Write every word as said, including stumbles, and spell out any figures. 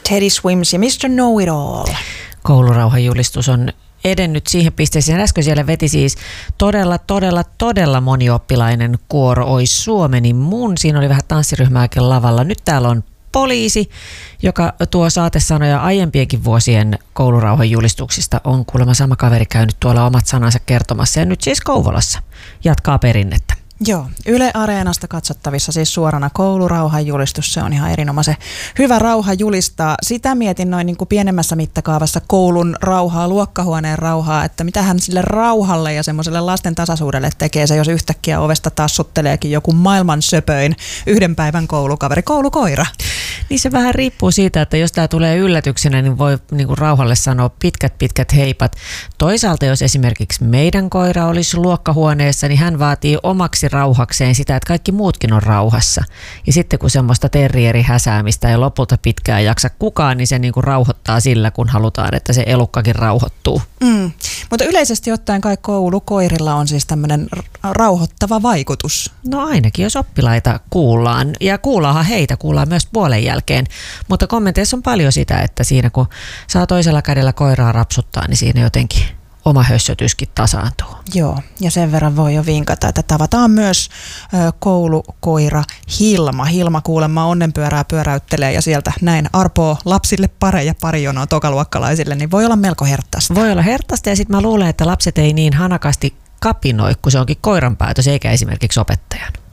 Teddy Swims ja mister Know-it-all. Koulurauhajulistus on edennyt siihen pisteeseen. Äsken siellä veti siis todella, todella, todella monioppilainen kuoro Ois Suomeni mun. Siinä oli vähän tanssiryhmääkin lavalla. Nyt täällä on poliisi, joka tuo saatesanoja aiempienkin vuosien koulurauhajulistuksista. On kuulemma sama kaveri käynyt tuolla omat sanansa kertomassa ja nyt siis Kouvolassa jatkaa perinnettä. Joo, Yle Areenasta katsottavissa siis suorana koulurauhajulistus. Se on ihan erinomaisen hyvä rauha julistaa. Sitä mietin noin niin kuin pienemmässä mittakaavassa koulun rauhaa, luokkahuoneen rauhaa, että mitähän sille rauhalle ja semmoiselle lasten tasaisuudelle tekee se, jos yhtäkkiä ovesta tassutteleekin joku maailman söpöin yhden päivän koulukaveri, koulukoira. Niin se vähän riippuu siitä, että jos tämä tulee yllätyksenä, niin voi niin kuin rauhalle sanoa pitkät pitkät heipat. Toisaalta jos esimerkiksi meidän koira olisi luokkahuoneessa, niin hän vaatii omaksi rauhakseen sitä, että kaikki muutkin on rauhassa. Ja sitten kun semmoista terrierihäsäämistä ei lopulta pitkään jaksa kukaan, niin se niin kuin rauhoittaa sillä, kun halutaan, että se elukkakin rauhoittuu. Mm. Mutta yleisesti ottaen kai koulukoirilla on siis tämmöinen rauhoittava vaikutus. No ainakin, jos oppilaita kuullaan. Ja kuullaanhan heitä, kuullaan myös puolen jälkeen. Mutta kommenteissa on paljon sitä, että siinä kun saa toisella kädellä koiraa rapsuttaa, niin siinä jotenkin oma hössötyskin tasaantuu. Joo, ja sen verran voi jo vinkata, että tavataan myös ö, koulukoira Hilma. Hilma kuulemma onnenpyörää pyöräyttelee ja sieltä näin arpoo lapsille pareja pari jonoa tokaluokkalaisille, niin voi olla melko herttaista. Voi olla herttaista ja sitten mä luulen, että lapset ei niin hanakasti kapinoi, kun se onkin koiran päätös eikä esimerkiksi opettajan.